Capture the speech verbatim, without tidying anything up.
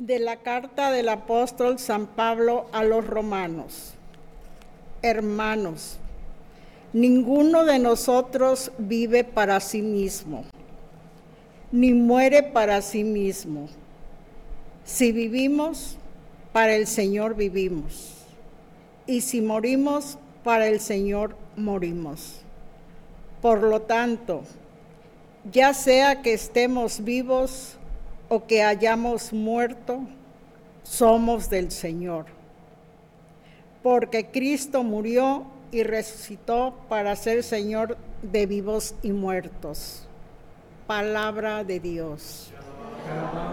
De la carta del apóstol San Pablo a los romanos. Hermanos, ninguno de nosotros vive para sí mismo, ni muere para sí mismo. Si vivimos, para el Señor vivimos, y si morimos, para el Señor morimos. Por lo tanto, ya sea que estemos vivos o que hayamos muerto, somos del Señor. Porque Cristo murió y resucitó para ser Señor de vivos y muertos. Palabra de Dios.